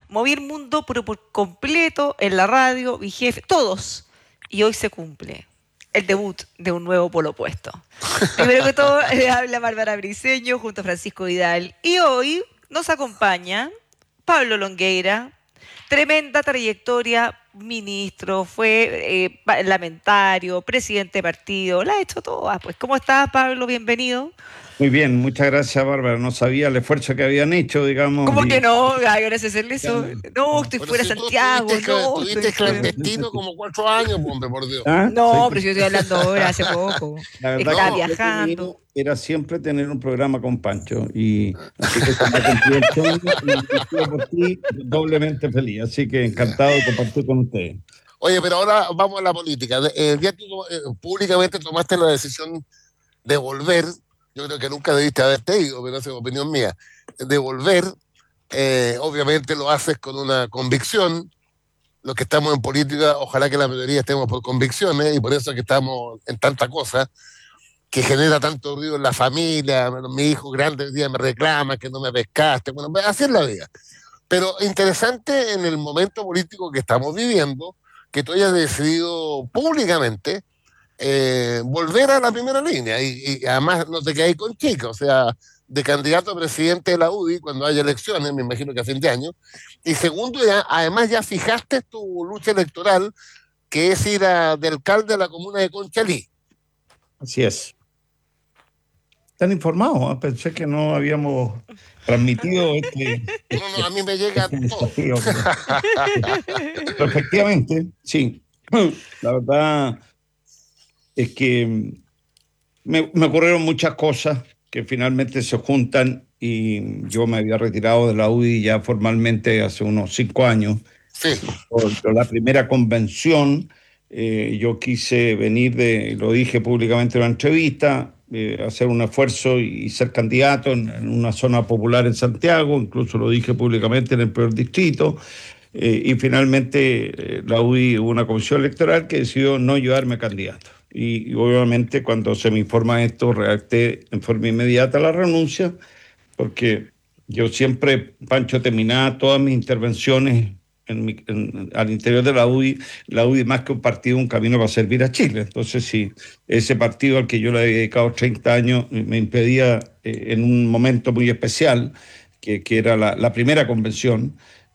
moví el mundo pero por completo en la radio, mi jefe, todos. Y hoy se cumple el debut de un nuevo polo opuesto. Primero que todo, habla Bárbara Briceño junto a Francisco Vidal. Y hoy nos acompaña Pablo Longueira, tremenda trayectoria, ministro, fue parlamentario, presidente de partido, la ha hecho toda. Pues, ¿cómo estás, Pablo? Bienvenido. Muy bien, muchas gracias, Bárbara. No sabía el esfuerzo que habían hecho, digamos. ¿Cómo que no? Ay, gracias a hacerle eso. No, estoy Pero fuera de si tú Santiago, no, tuviste estoy fuera. clandestino como 4 años, hombre, por Dios. ¿Ah? No, Sí. pero si yo estoy hablando ahora, hace poco. La verdad Estaba No. que viajando. era siempre tener un programa con Pancho. Y así que se me ha cumplido el sueño y estoy por ti doblemente feliz. Así que encantado de compartir con ustedes. Oye, pero ahora vamos a la política. El día que públicamente tomaste la decisión de volver, yo creo que nunca debiste haberte ido, pero esa es opinión mía, de volver, obviamente lo haces con una convicción. Los que estamos en política, ojalá que la mayoría estemos por convicciones, y por eso es que estamos en tanta cosa que genera tanto ruido en la familia. Mi hijo grande el día me reclama que no me pescaste. Bueno, así es la vida. Pero interesante en el momento político que estamos viviendo, que tú hayas decidido públicamente volver a la primera línea, y además no te quedáis con chica, o sea, de candidato a presidente de la UDI cuando haya elecciones, me imagino que a fin de año. Y segundo, además ya fijaste tu lucha electoral, que es ir de alcalde a la comuna de Conchalí. Así es. ¿Están informados? Pensé que no habíamos transmitido No, a mí me llega todo. desafío. Pero efectivamente, sí. La verdad es que me ocurrieron muchas cosas que finalmente se juntan, y yo me había retirado de la UDI ya formalmente hace unos 5 años. Sí. Por la primera convención, yo quise venir lo dije públicamente en una entrevista, hacer un esfuerzo y ser candidato en una zona popular en Santiago, incluso lo dije públicamente en el peor distrito. Y finalmente la UDI, hubo una comisión electoral que decidió no llevarme candidato. Y obviamente cuando se me informa esto, redacté en forma inmediata la renuncia, porque yo siempre, Pancho, terminaba todas mis intervenciones al interior de la UDI más que un partido, un camino para servir a Chile. Entonces, si ese partido al que yo le había dedicado 30 años me impedía en un momento muy especial, que era la primera convención,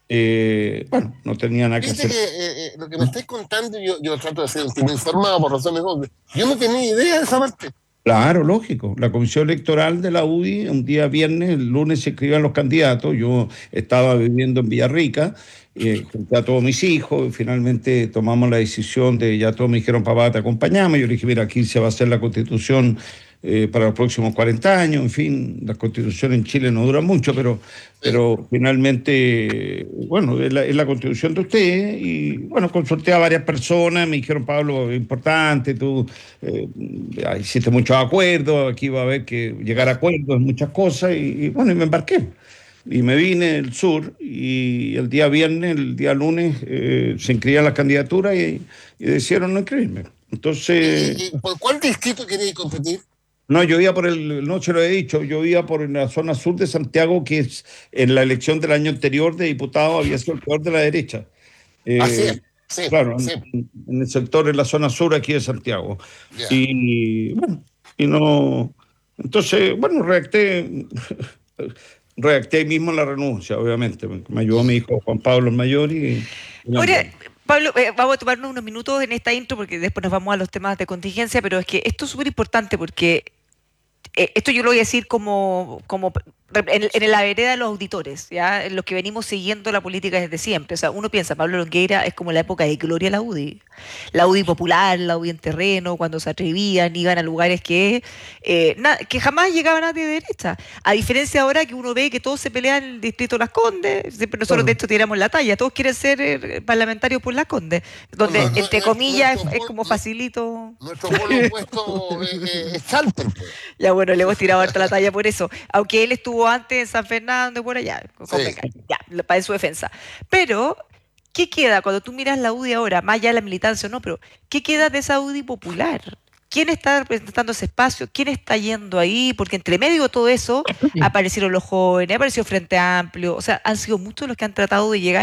bueno, no tenía nada que Fíjate hacer. que lo que me estáis contando, yo trato de ser informado por razones obvias. Yo no tenía idea de esa parte. Claro, lógico. La comisión electoral de la UDI, un día viernes, el lunes se inscribían los candidatos. Yo estaba viviendo en Villarrica, junté a todos mis hijos, y finalmente tomamos la decisión ya todos me dijeron, papá, te acompañamos. Yo le dije, mira, aquí se va a hacer la constitución para los próximos 40 años. En fin, la constitución en Chile no dura mucho, pero finalmente, bueno, es la constitución de ustedes. Y bueno, consulté a varias personas, me dijeron, Pablo, es importante, tú hiciste muchos acuerdos, aquí va a haber que llegar a acuerdos en muchas cosas, y bueno, y me embarqué. Y me vine del sur, y el día viernes, el día lunes, se inscribían las candidaturas, y decidieron no inscribirme. Entonces, ¿Y por cuál distrito querías competir? no, yo iba no se lo he dicho, yo iba por la zona sur de Santiago, que es en la elección del año anterior de diputado había sido el peor de la derecha. Así es, sí, Claro, sí. en el sector, en la zona sur aquí de Santiago. Ya. Y bueno, y no. Entonces, bueno, redacté ahí mismo la renuncia, obviamente. Me ayudó mi hijo Juan Pablo el mayor y Ahora, Pablo, vamos a tomarnos unos minutos en esta intro porque después nos vamos a los temas de contingencia, pero es que esto es súper importante porque esto yo lo voy a decir como en la vereda de los auditores, ¿ya? En los que venimos siguiendo la política desde siempre. O sea, uno piensa, Pablo Longueira es como la época de gloria de la UDI. La UDI popular, la UDI en terreno, cuando se atrevían, iban a lugares que jamás llegaba nadie de derecha. A diferencia ahora que uno ve que todos se pelean en el distrito de Las Condes, siempre nosotros de hecho tiramos la talla, todos quieren ser parlamentarios por Las Condes, donde Bueno, entre comillas nuestro es como facilito. Nuestro polo opuesto es Salter, pues. Ya bueno, le hemos tirado harta la talla por eso. Aunque él estuvo antes en San Fernando, por allá, Sí. ya, para su defensa. Pero, ¿qué queda cuando tú miras la UDI ahora, más allá de la militancia o no, pero qué queda de esa UDI popular? ¿Quién está representando ese espacio? ¿Quién está yendo ahí? Porque entre medio de todo eso aparecieron los jóvenes, apareció Frente Amplio, o sea, han sido muchos los que han tratado de llegar